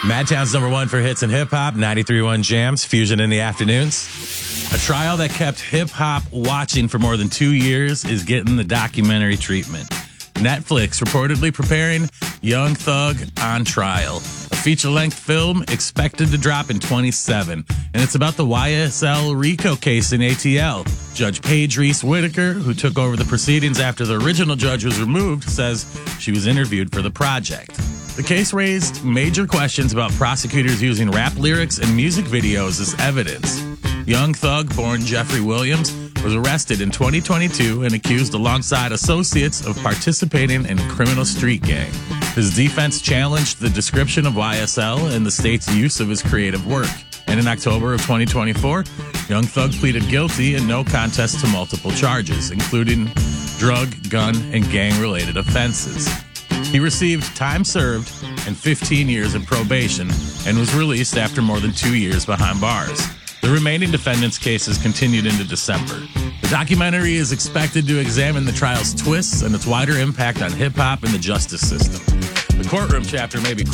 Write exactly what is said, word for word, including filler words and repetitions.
Madtown's number one for hits and hip hop, ninety-three point one Jams, Fusion in the afternoons. A trial that kept hip hop watching for more than two years is getting the documentary treatment. Netflix reportedly preparing Young Thug on Trial, a feature-length film expected to drop in twenty-seven, and it's about the Y S L RICO case in A T L. Judge Paige Reese Whitaker, who took over the proceedings after the original judge was removed, says she was interviewed for the project. The case raised major questions about prosecutors using rap lyrics and music videos as evidence. Young Thug, born Jeffrey Williams, was arrested in twenty twenty-two and accused alongside associates of participating in a criminal street gang. His defense challenged the description of Y S L and the state's use of his creative work. And in October of twenty twenty-four, Young Thug pleaded guilty and no contest to multiple charges, including drug, gun, and gang-related offenses. He received time served and fifteen years in probation and was released after more than two years behind bars. The remaining defendants' cases continued into December. The documentary is expected to examine the trial's twists and its wider impact on hip-hop and the justice system. The courtroom chapter may be